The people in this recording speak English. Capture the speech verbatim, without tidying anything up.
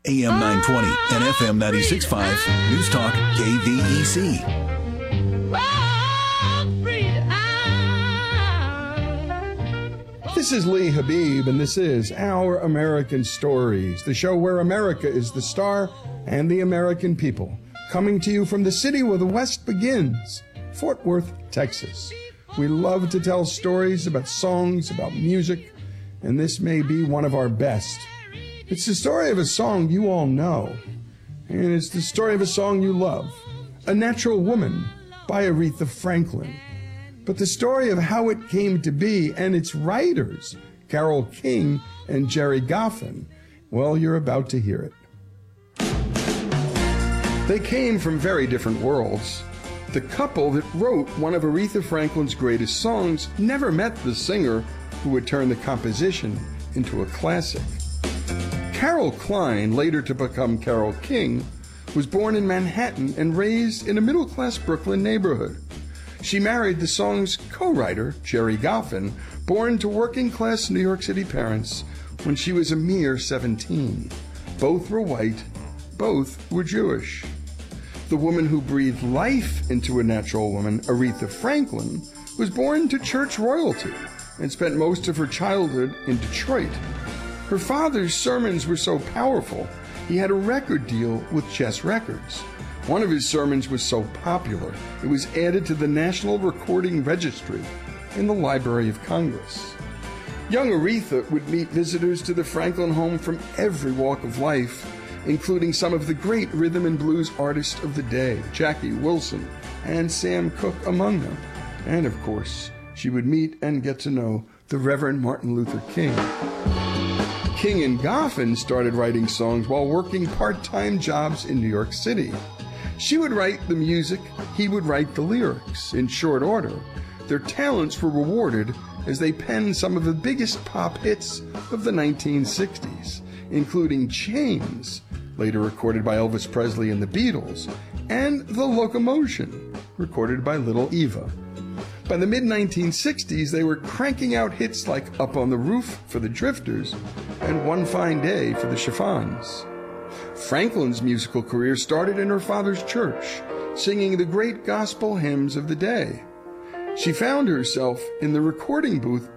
A M nine twenty and F M ninety-six point five, News Talk K V E C. This is Lee Habib, and this is Our American Stories, the show where America is the star and the American people. Coming to you from the city where the West begins, Fort Worth, Texas. We love to tell stories about songs, about music, and this may be one of our best. It's the story of a song you all know, and it's the story of a song you love, A Natural Woman by Aretha Franklin. But the story of how it came to be and its writers, Carole King and Gerry Goffin, well, you're about to hear it. They came from very different worlds. The couple that wrote one of Aretha Franklin's greatest songs never met the singer who would turn the composition into a classic. Carol Klein, later to become Carole King, was born in Manhattan and raised in a middle-class Brooklyn neighborhood. She married the song's co-writer, Gerry Goffin, born to working-class New York City parents when she was a mere seventeen. Both were white, both were Jewish. The woman who breathed life into A Natural Woman, Aretha Franklin, was born to church royalty and spent most of her childhood in Detroit. Her father's sermons were so powerful, he had a record deal with Chess Records. One of his sermons was so popular, it was added to the National Recording Registry in the Library of Congress. Young Aretha would meet visitors to the Franklin home from every walk of life, including some of the great rhythm and blues artists of the day, Jackie Wilson and Sam Cooke among them. And of course, she would meet and get to know the Reverend Martin Luther King. King and Goffin started writing songs while working part-time jobs in New York City. She would write the music, he would write the lyrics, in short order. Their talents were rewarded as they penned some of the biggest pop hits of the nineteen sixties, including Chains, later recorded by Elvis Presley and the Beatles, and The Locomotion, recorded by Little Eva. By the mid nineteen sixties, they were cranking out hits like Up on the Roof for the Drifters and One Fine Day for the Chiffons. Franklin's musical career started in her father's church, singing the great gospel hymns of the day. She found herself in the recording booth